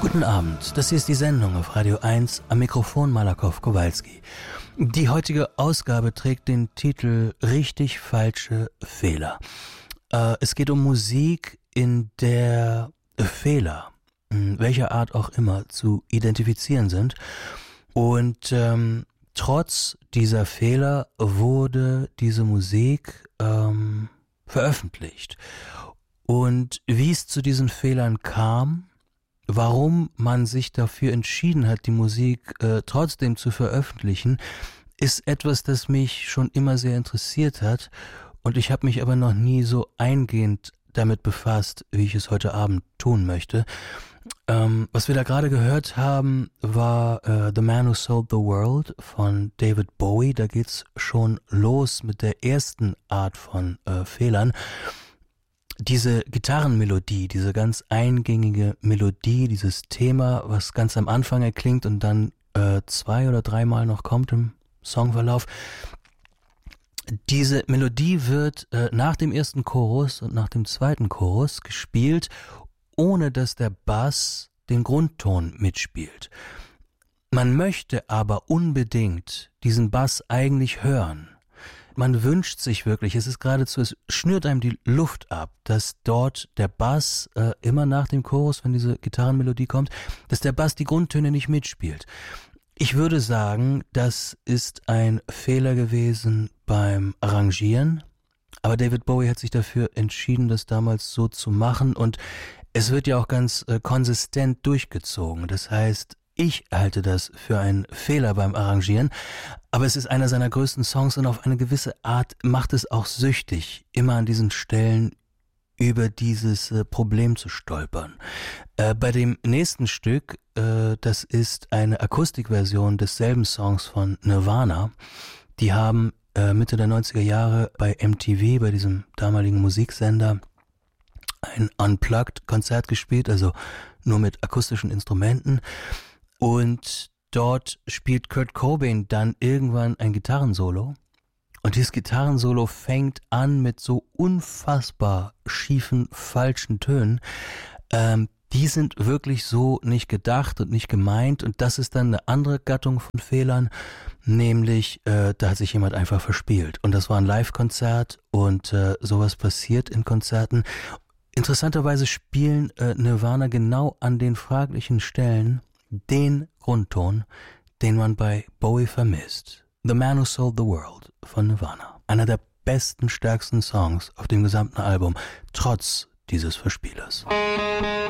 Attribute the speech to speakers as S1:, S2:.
S1: Guten Abend, das hier ist die Sendung auf Radio 1, am Mikrofon Malakow-Kowalski. Die heutige Ausgabe trägt den Titel Richtig falsche Fehler. Es geht um Musik, in der Fehler, welcher Art auch immer, zu identifizieren sind. Und trotz dieser Fehler wurde diese Musik veröffentlicht. Und wie es zu diesen Fehlern kam, warum man sich dafür entschieden hat, die Musik trotzdem zu veröffentlichen, ist etwas, das mich schon immer sehr interessiert hat. Und ich habe mich aber noch nie so eingehend damit befasst, wie ich es heute Abend tun möchte. Was wir da gerade gehört haben, war The Man Who Sold the World von David Bowie. Da geht's schon los mit der ersten Art von Fehlern. Diese Gitarrenmelodie, diese ganz eingängige Melodie, dieses Thema, was ganz am Anfang erklingt und dann 2 oder 3 Mal noch kommt im Songverlauf. Diese Melodie wird nach dem ersten Chorus und nach dem zweiten Chorus gespielt, ohne dass der Bass den Grundton mitspielt. Man möchte aber unbedingt diesen Bass eigentlich hören. Man wünscht sich wirklich, es ist geradezu, es schnürt einem die Luft ab, dass dort der Bass immer nach dem Chorus, wenn diese Gitarrenmelodie kommt, dass der Bass die Grundtöne nicht mitspielt. Ich würde sagen, das ist ein Fehler gewesen beim Arrangieren, aber David Bowie hat sich dafür entschieden, das damals so zu machen und es wird ja auch ganz konsistent durchgezogen. Das heißt, ich halte das für einen Fehler beim Arrangieren, aber es ist einer seiner größten Songs und auf eine gewisse Art macht es auch süchtig, immer an diesen Stellen über dieses Problem zu stolpern. Bei dem nächsten Stück, das ist eine Akustikversion desselben Songs von Nirvana. Die haben Mitte der 90er Jahre bei MTV, bei diesem damaligen Musiksender, ein Unplugged-Konzert gespielt, also nur mit akustischen Instrumenten. Und dort spielt Kurt Cobain dann irgendwann ein Gitarrensolo. Und dieses Gitarrensolo fängt an mit so unfassbar schiefen, falschen Tönen. Die sind wirklich so nicht gedacht und nicht gemeint. Und das ist dann eine andere Gattung von Fehlern, nämlich da hat sich jemand einfach verspielt. Und das war ein Live-Konzert und sowas passiert in Konzerten. Interessanterweise spielen Nirvana genau an den fraglichen Stellen den Grundton, den man bei Bowie vermisst. The Man Who Sold the World von Nirvana. Einer der besten, stärksten Songs auf dem gesamten Album, trotz dieses Verspielers.